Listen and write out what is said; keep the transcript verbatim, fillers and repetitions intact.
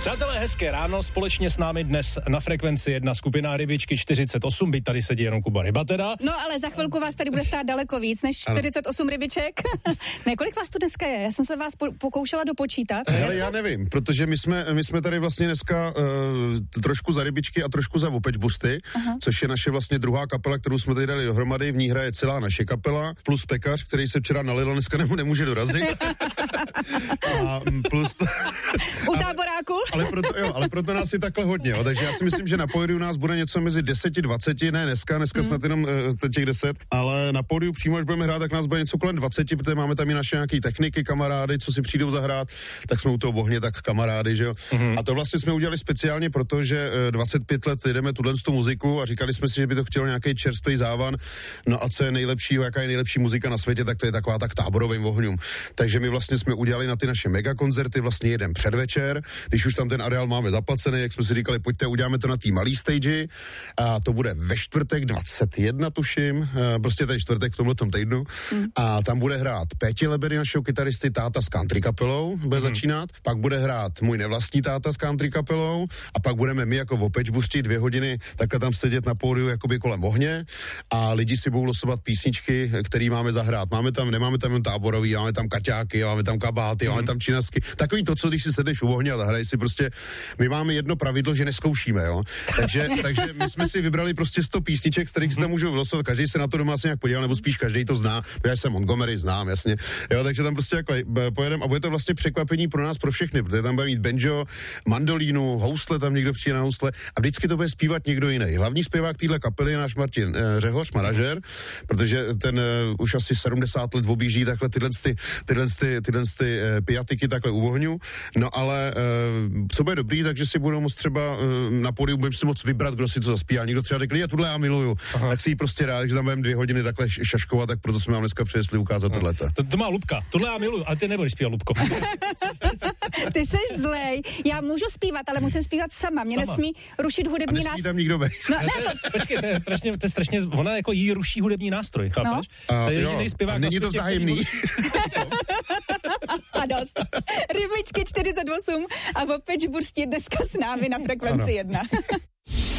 Přátelé, hezké ráno, společně s námi dnes na frekvenci jedna skupina Rybičky čtyřicet osm, byť tady sedí jenom Kuba Ryba teda. No ale za chvilku vás tady bude stát daleko víc než čtyřicet osm rybiček. Ne, kolik vás tu dneska je? Já jsem se vás po- pokoušela dopočítat. Hele, já nevím, protože my jsme, my jsme tady vlastně dneska uh, trošku za Rybičky a trošku za Opečbusty, což je naše vlastně druhá kapela, kterou jsme tady dali dohromady, v ní hraje celá naše kapela, plus Pekař, který se včera nalil, dneska nemů- nemůže dorazit. A plus... To, U táboráku? ale, proto, jo, ale proto nás je takhle hodně, jo, takže já si myslím, že na pódiu nás bude něco mezi deset dvacet, ne dneska, dneska hmm. snad jenom uh, těch deset, ale na pódiu přímo, až budeme hrát, tak nás bude něco kolem dvacet, protože máme tam i naše nějaký techniky, kamarády, co si přijdou zahrát, tak jsme u toho ohně, tak kamarády, že jo. Hmm. A to vlastně jsme udělali speciálně proto, že uh, dvacet pět let jdeme tuhle tu muziku a říkali jsme si, že by to chtěl nějaký čerstvý závan. No a co je nejlepší, jaká je nejlepší muzika na světě, tak to je taková tak táborovým ohňům. Takže my vlastně jsme udělali na ty naše megakoncerty vlastně jeden předvečer, když už tam ten areál máme zaplacený, jak jsme si říkali, pojďte, uděláme to na té malý stage a to bude ve čtvrtek dvacet jedna, tuším, prostě ten čtvrtek v tomhletom týdnu mm. a tam bude hrát Péti Lebery, našeho kytaristy, táta s country kapelou, bude mm. začínat, pak bude hrát můj nevlastní táta s country kapelou a pak budeme my jako Opečbusti dvě hodiny takhle tam sedět na pódiu jakoby kolem ohně a lidi si budou losovat písničky, které máme zahrát. Máme tam, nemáme tam jen táborový, máme tam kaťáky, máme tam kabáty, mm. máme tam činasky. Takový to, co když si sedneš u ohně a zahraješ si prostě, my máme jedno pravidlo, že neskoušíme, jo. Takže, takže my jsme si vybrali prostě sto písniček, z kterých se tam můžou vylosovat, každý se na to doma asi nějak podíval, nebo spíš každý to zná. Já jsem Montgomery znám, jasně. Jo, takže tam prostě jakhle pojedeme a bude to vlastně překvapení pro nás, pro všechny, protože tam bude mít banjo, mandolínu, housle, tam někdo přijde na housle a vždycky to bude zpívat někdo jiný. Hlavní zpěvák téhle kapely je náš Martin eh, Řehoř, manažer, protože ten eh, už asi sedmdesát let objíždí takhle tyhle ty, tyhle ty, tyhle ty eh, piatiky takhle u ohňu. No ale eh, co bude dobrý, takže si budou moct třeba eh, na pódiu budeme si moc vybrat, kdo si to zaspívá. Někdo třeba řekl, já tuhle já miluju. Aha. Tak si ji prostě rád, že tam budeme dvě hodiny takhle šaškovat, tak proto jsme vám dneska přinesli ukázat no. tohleto. To, to má Lubka. Tohle já miluju, ale ty nebudeš zpívat, Lubko. Ty jsi zlej. Já můžu zpívat, ale musím zpívat sama. Mě sama. Nesmí rušit hudební nástroj. A nesmí tam nikdo vejít. No, ne, to... Počkej, to je strašně, to je strašně, ona jako jí ruší hudební nástroj, chápeš? No. To je jo, jediný zpěvák a není to vzájemný. A dost. Rybičky čtyřicet osm a Opečbusti dneska s námi na frekvenci jedna.